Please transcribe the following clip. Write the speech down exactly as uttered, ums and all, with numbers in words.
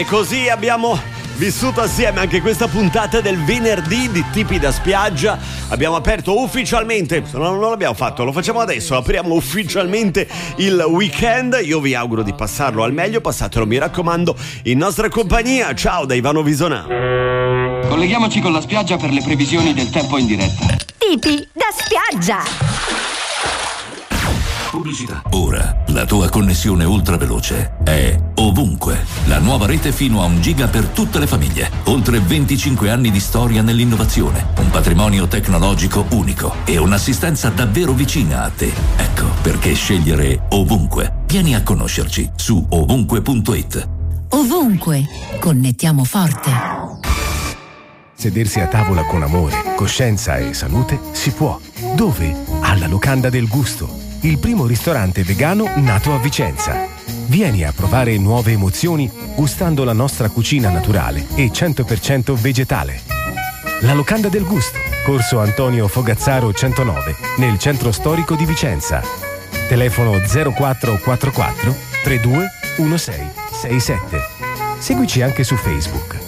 E così abbiamo vissuto assieme anche questa puntata del venerdì di Tipi da Spiaggia. Abbiamo aperto ufficialmente, no, non l'abbiamo fatto, lo facciamo adesso, apriamo ufficialmente il weekend. Io vi auguro di passarlo al meglio, passatelo mi raccomando in nostra compagnia. Ciao da Ivano Visonà. Colleghiamoci con la spiaggia per le previsioni del tempo in diretta. Tipi da Spiaggia. Pubblicità. Ora la tua connessione ultra veloce è ovunque. La nuova rete fino a un giga per tutte le famiglie. Oltre venticinque anni di storia nell'innovazione, un patrimonio tecnologico unico e un'assistenza davvero vicina a te. Ecco perché scegliere ovunque. Vieni a conoscerci su ovunque punto it. Ovunque. Connettiamo forte. Sedersi a tavola con amore, coscienza e salute si può. Dove? Alla Locanda del Gusto, il primo ristorante vegano nato a Vicenza. Vieni a provare nuove emozioni gustando la nostra cucina naturale e cento per cento vegetale. La Locanda del Gusto, Corso Antonio Fogazzaro centonove, nel centro storico di Vicenza. Telefono zero quattro quattro quattro tre due uno sei sei sette. Seguici anche su Facebook.